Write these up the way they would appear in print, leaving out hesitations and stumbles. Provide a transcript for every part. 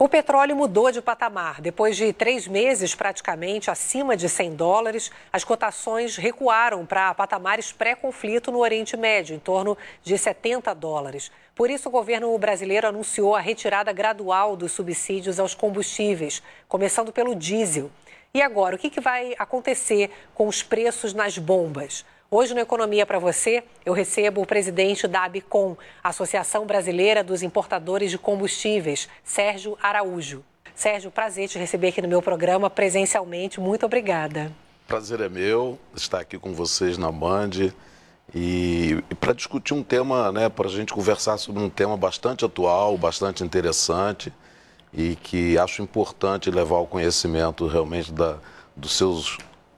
O petróleo mudou de patamar. Depois de 3 meses praticamente acima de $100, as cotações recuaram para patamares pré-conflito no Oriente Médio, em torno de $70. Por isso, o governo brasileiro anunciou a retirada gradual dos subsídios aos combustíveis, começando pelo diesel. E agora, o que vai acontecer com os preços nas bombas? Hoje, no Economia para Você, eu recebo o presidente da ABICOM, Associação Brasileira dos Importadores de Combustíveis, Sérgio Araújo. Sérgio, prazer te receber aqui no meu programa presencialmente. Muito obrigada. Prazer é meu estar aqui com vocês na Band e para discutir um tema, para a gente conversar sobre um tema bastante atual, bastante interessante e que acho importante levar ao conhecimento realmente dos seus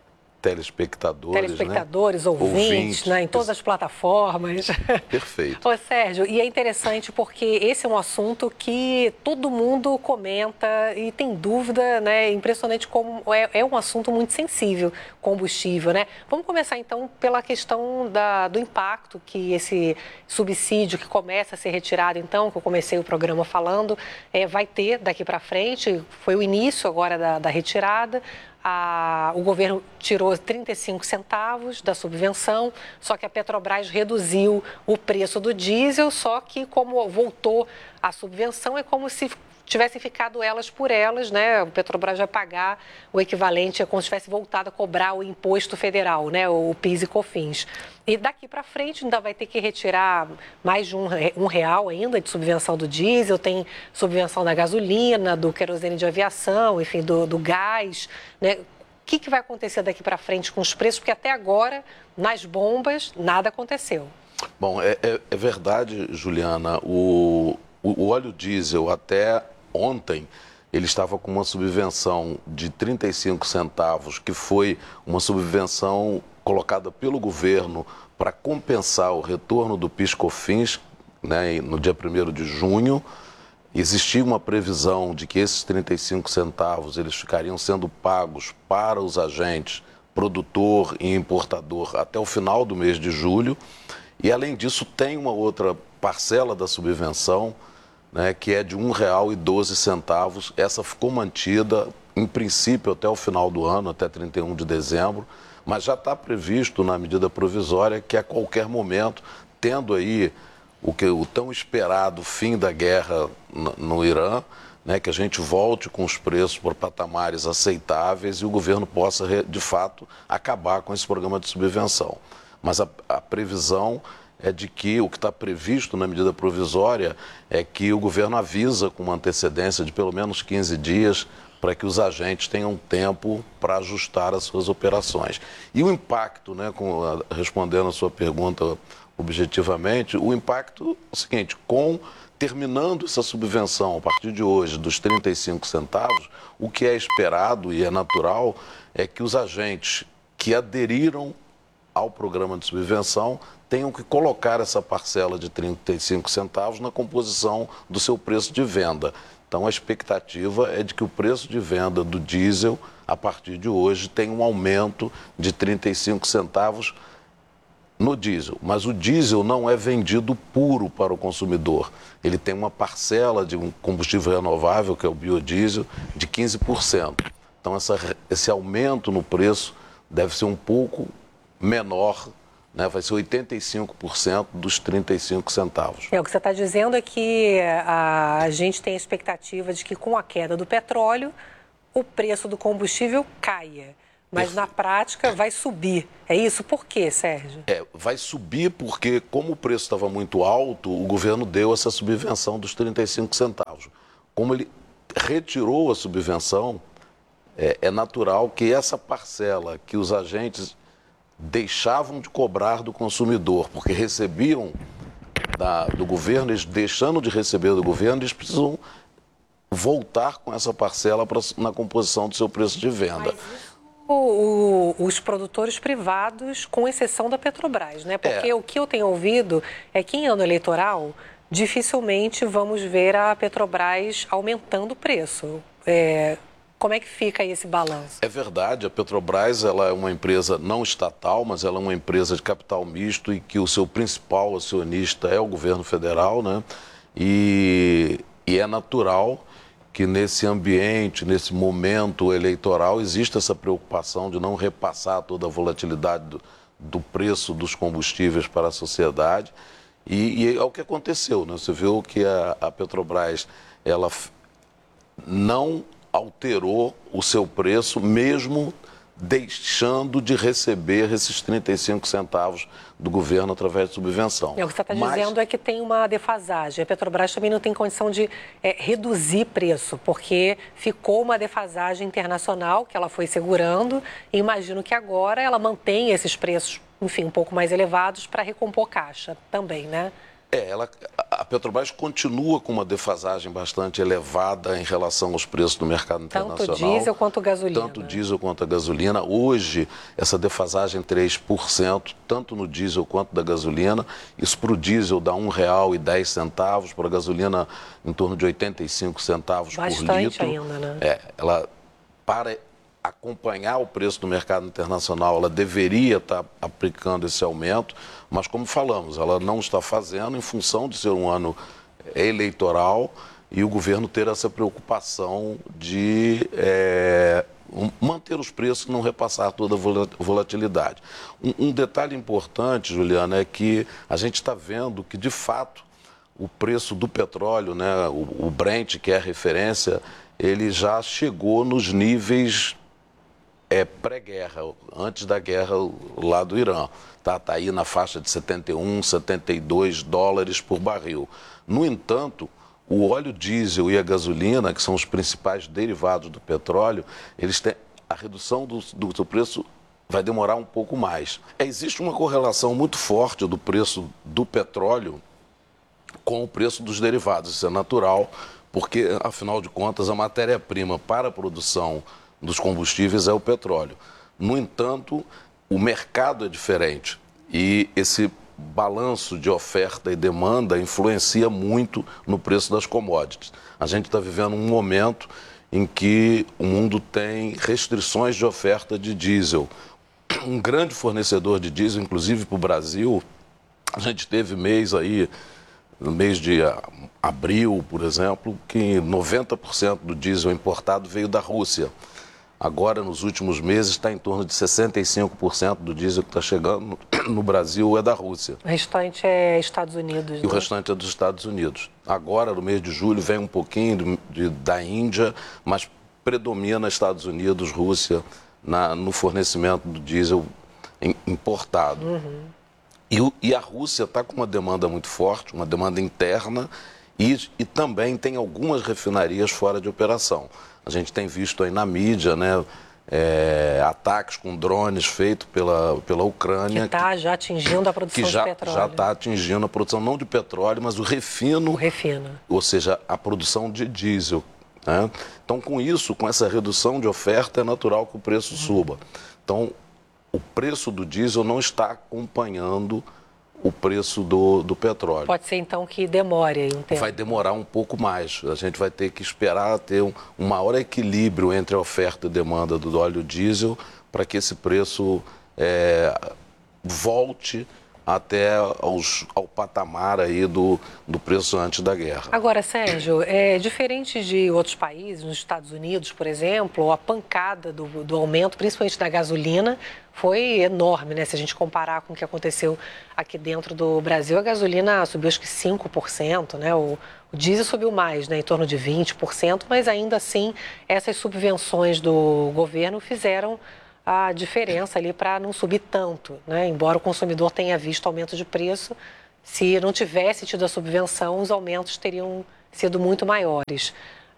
telespectadores, ouvintes, em todas as plataformas. Perfeito. Ô, Sérgio, e é interessante porque esse é um assunto que todo mundo comenta e tem dúvida, É impressionante como é um assunto muito sensível, combustível, Vamos começar, então, pela questão do impacto que esse subsídio que começa a ser retirado, então, que eu comecei o programa falando, vai ter daqui para frente. Foi o início agora da retirada. O governo tirou 35 centavos da subvenção, só que a Petrobras reduziu o preço do diesel, só que como voltou a subvenção, é como se tivessem ficado elas por elas, O Petrobras vai pagar o equivalente, é como se tivesse voltado a cobrar o imposto federal, O PIS e COFINS. E daqui para frente ainda vai ter que retirar mais de um real ainda de subvenção do diesel, tem subvenção da gasolina, do querosene de aviação, enfim, do gás, O que vai acontecer daqui para frente com os preços? Porque até agora, nas bombas, nada aconteceu. Bom, é verdade, Juliana, o óleo diesel até ontem, ele estava com uma subvenção de 35 centavos, que foi uma subvenção colocada pelo governo para compensar o retorno do PIS/COFINS, no dia 1º de junho. Existia uma previsão de que esses 35 centavos eles ficariam sendo pagos para os agentes produtor e importador até o final do mês de julho. E, além disso, tem uma outra parcela da subvenção, que é de R$ 1,12. Essa ficou mantida, em princípio, até o final do ano, até 31 de dezembro, mas já está previsto na medida provisória que a qualquer momento, tendo aí o tão esperado fim da guerra no Irã, que a gente volte com os preços por patamares aceitáveis e o governo possa, de fato, acabar com esse programa de subvenção. Mas a previsão é de que o que está previsto na medida provisória é que o governo avisa com uma antecedência de pelo menos 15 dias para que os agentes tenham tempo para ajustar as suas operações. E o impacto, respondendo a sua pergunta objetivamente, o impacto é o seguinte: terminando essa subvenção a partir de hoje dos 35 centavos, o que é esperado e é natural é que os agentes que aderiram ao programa de subvenção tenham que colocar essa parcela de 35 centavos na composição do seu preço de venda. Então, a expectativa é de que o preço de venda do diesel, a partir de hoje, tenha um aumento de 35 centavos no diesel. Mas o diesel não é vendido puro para o consumidor. Ele tem uma parcela de um combustível renovável, que é o biodiesel, de 15%. Então, esse aumento no preço deve ser um pouco menor, vai ser 85% dos 35 centavos. O que você está dizendo é que a gente tem a expectativa de que com a queda do petróleo, o preço do combustível caia. Mas na prática vai subir. É isso? Por quê, Sérgio? Vai subir porque, como o preço estava muito alto, o governo deu essa subvenção dos 35 centavos. Como ele retirou a subvenção, é natural que essa parcela que os agentes deixavam de cobrar do consumidor, porque recebiam do governo, eles deixando de receber do governo, eles precisam voltar com essa parcela na composição do seu preço de venda. Os produtores privados, com exceção da Petrobras, Porque o que eu tenho ouvido é que em ano eleitoral, dificilmente vamos ver a Petrobras aumentando o preço. Como é que fica aí esse balanço? É verdade, a Petrobras ela é uma empresa não estatal, mas ela é uma empresa de capital misto e que o seu principal acionista é o governo federal, E é natural que nesse ambiente, nesse momento eleitoral, existe essa preocupação de não repassar toda a volatilidade do preço dos combustíveis para a sociedade. E é o que aconteceu, né? Você viu que a Petrobras, ela não alterou o seu preço, mesmo deixando de receber esses 35 centavos do governo através de subvenção. O que você está dizendo é que tem uma defasagem. A Petrobras também não tem condição de reduzir preço, porque ficou uma defasagem internacional que ela foi segurando e imagino que agora ela mantém esses preços, enfim, um pouco mais elevados para recompor caixa também, né? A Petrobras continua com uma defasagem bastante elevada em relação aos preços do mercado internacional. Tanto diesel quanto gasolina. Tanto diesel quanto a gasolina. Hoje, essa defasagem é 3%, tanto no diesel quanto da gasolina. Isso para o diesel dá R$ 1,10, para a gasolina em torno de 85 centavos por litro. Bastante ainda, né? Para acompanhar o preço do mercado internacional, ela deveria estar aplicando esse aumento, mas como falamos, ela não está fazendo em função de ser um ano eleitoral e o governo ter essa preocupação de manter os preços e não repassar toda a volatilidade. Um detalhe importante, Juliana, é que a gente está vendo que, de fato, o preço do petróleo, né, o Brent, que é a referência, ele já chegou nos níveis pré-guerra, antes da guerra lá do Irã. Tá aí na faixa de 71, 72 dólares por barril. No entanto, o óleo diesel e a gasolina, que são os principais derivados do petróleo, eles têm a redução do preço vai demorar um pouco mais. Existe uma correlação muito forte do preço do petróleo com o preço dos derivados. Isso é natural, porque, afinal de contas, a matéria-prima para a produção dos combustíveis é o petróleo. No entanto, o mercado é diferente e esse balanço de oferta e demanda influencia muito no preço das commodities. A gente está vivendo um momento em que o mundo tem restrições de oferta de diesel. Um grande fornecedor de diesel, inclusive para o Brasil, a gente teve no mês de abril, por exemplo, que 90% do diesel importado veio da Rússia. Agora, nos últimos meses, está em torno de 65% do diesel que está chegando no Brasil é da Rússia. O restante é Estados Unidos, E o restante é dos Estados Unidos. Agora, no mês de julho, vem um pouquinho da Índia, mas predomina Estados Unidos, Rússia, no fornecimento do diesel importado. Uhum. E a Rússia está com uma demanda muito forte, uma demanda interna, e também tem algumas refinarias fora de operação. A gente tem visto aí na mídia, né, ataques com drones feitos pela Ucrânia. Que está já atingindo a produção de petróleo. Já está atingindo a produção não de petróleo, mas o refino. O refino. Ou seja, a produção de diesel. Né? Então, com isso, com essa redução de oferta, é natural que o preço suba. Então, o preço do diesel não está acompanhando o preço do petróleo. Pode ser, então, que demore aí um tempo. Vai demorar um pouco mais. A gente vai ter que esperar ter um maior equilíbrio entre a oferta e demanda do óleo diesel para que esse preço volte até ao patamar aí do preço antes da guerra. Agora, Sérgio, diferente de outros países, nos Estados Unidos, por exemplo, a pancada do aumento, principalmente da gasolina, foi enorme, né? Se a gente comparar com o que aconteceu aqui dentro do Brasil, a gasolina subiu acho que 5%, né? O diesel subiu mais, né? Em torno de 20%, mas ainda assim essas subvenções do governo fizeram a diferença ali para não subir tanto, né? Embora o consumidor tenha visto aumento de preço, se não tivesse tido a subvenção, os aumentos teriam sido muito maiores.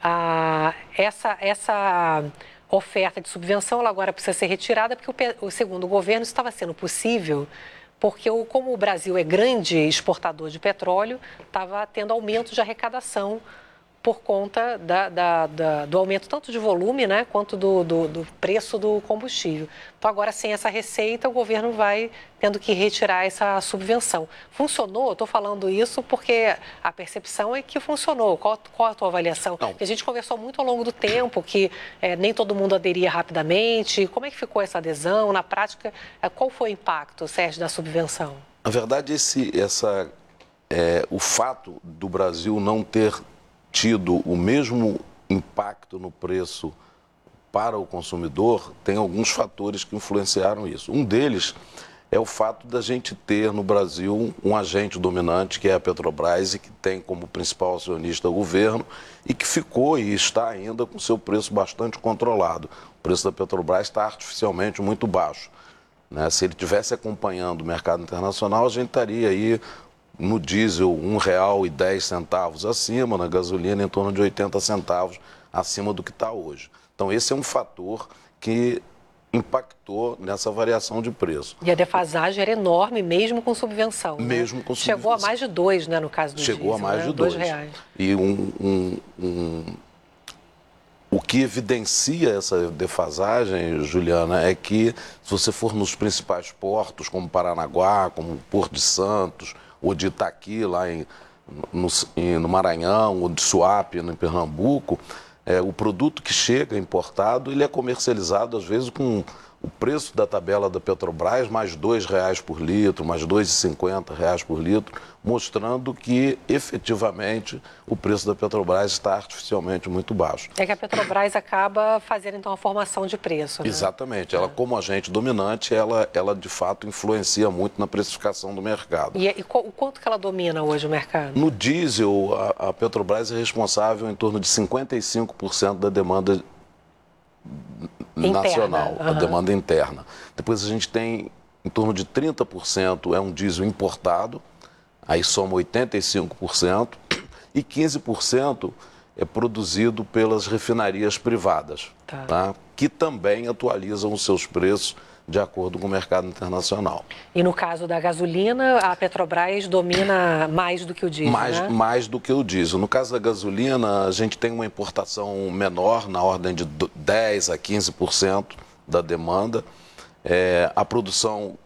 Essa oferta de subvenção ela agora precisa ser retirada porque, segundo o governo, isso estava sendo possível porque, como o Brasil é grande exportador de petróleo, estava tendo aumento de arrecadação por conta do aumento tanto de volume, né, quanto do preço do combustível. Então, agora, sem essa receita, o governo vai tendo que retirar essa subvenção. Funcionou? Estou falando isso porque a percepção é que funcionou. Qual a tua avaliação? Porque a gente conversou muito ao longo do tempo que nem todo mundo aderia rapidamente. Como é que ficou essa adesão? Na prática, qual foi o impacto, Sérgio, da subvenção? Na verdade, o fato do Brasil não ter tido o mesmo impacto no preço para o consumidor, tem alguns fatores que influenciaram isso. Um deles é o fato da gente ter no Brasil um agente dominante, que é a Petrobras, e que tem como principal acionista o governo, e que ficou e está ainda com seu preço bastante controlado. O preço da Petrobras está artificialmente muito baixo, né? Se ele estivesse acompanhando o mercado internacional, a gente estaria aí no diesel R$ 1,10 acima, na gasolina em torno de 80 centavos acima do que está hoje. Então esse é um fator que impactou nessa variação de preço. E a defasagem era enorme, mesmo com subvenção. Mesmo com subvenção. Chegou a mais de 2, né, no caso do Chegou diesel, a mais né? de 2. R$ 2. E o que evidencia essa defasagem, Juliana, é que se você for nos principais portos, como Paranaguá, como Porto de Santos, ou de Itaqui, lá no Maranhão, ou de Suape, no Pernambuco, o produto que chega importado, ele é comercializado às vezes com o preço da tabela da Petrobras, mais R$ 2,00 por litro, mais R$ 2,50 por litro, mostrando que efetivamente o preço da Petrobras está artificialmente muito baixo. É que a Petrobras acaba fazendo então a formação de preço, né? Exatamente. Ela, como agente dominante, ela de fato influencia muito na precificação do mercado. E o quanto que ela domina hoje o mercado? No diesel, a Petrobras é responsável em torno de 55% da demanda nacional, interna. A demanda interna. Depois a gente tem em torno de 30% é um diesel importado, aí soma 85%, e 15% é produzido pelas refinarias privadas, tá? Que também atualizam os seus preços de acordo com o mercado internacional. E no caso da gasolina, a Petrobras domina mais do que o diesel, né? Mais do que o diesel. No caso da gasolina, a gente tem uma importação menor, na ordem de 10% a 15% da demanda. A produção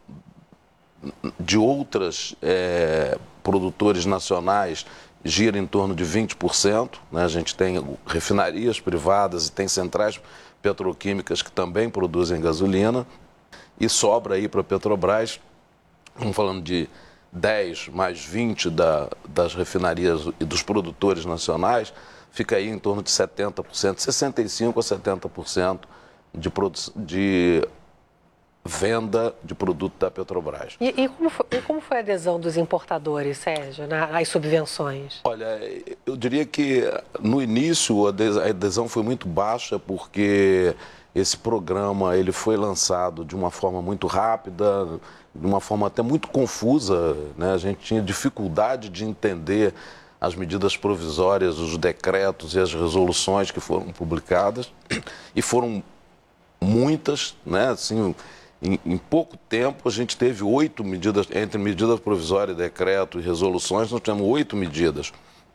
de outras produtores nacionais gira em torno de 20%. Né? A gente tem refinarias privadas e tem centrais petroquímicas que também produzem gasolina. E sobra aí para a Petrobras, estamos falando de 10 mais 20 das refinarias e dos produtores nacionais, fica aí em torno de 70%, 65% a 70% de venda de produto da Petrobras. E como foi a adesão dos importadores, Sérgio, às subvenções? Olha, eu diria que no início a adesão foi muito baixa, porque esse programa ele foi lançado de uma forma muito rápida, de uma forma até muito confusa, né? A gente tinha dificuldade de entender as medidas provisórias, os decretos e as resoluções que foram publicadas, e foram muitas, né? Assim, em pouco tempo a gente teve 8 medidas, entre medidas provisórias, decreto e resoluções, nós tivemos 8 medidas.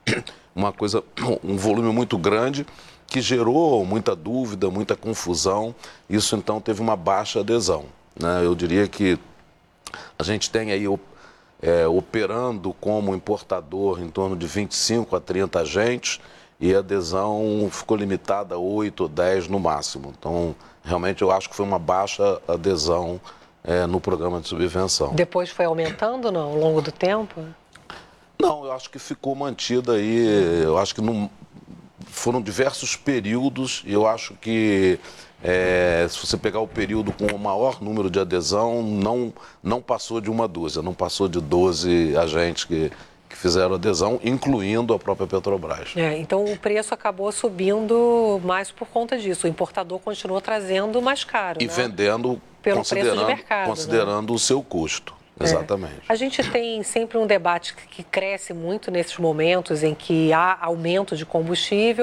Um volume muito grande, que gerou muita dúvida, muita confusão. Isso, então, teve uma baixa adesão, né? Eu diria que a gente tem aí operando como importador em torno de 25 a 30 agentes, e a adesão ficou limitada a 8 ou 10 no máximo. Então, realmente, eu acho que foi uma baixa adesão no programa de subvenção. Depois foi aumentando, não, ao longo do tempo? Não, eu acho que ficou mantida aí. Eu acho que foram diversos períodos, e eu acho que se você pegar o período com o maior número de adesão, não passou de uma dúzia, não passou de 12 agentes que fizeram adesão, incluindo a própria Petrobras. Então o preço acabou subindo mais por conta disso. O importador continuou trazendo mais caro, e né? vendendo pelo preço de mercado, considerando, né, o seu custo. Exatamente. A gente tem sempre um debate que cresce muito nesses momentos em que há aumento de combustível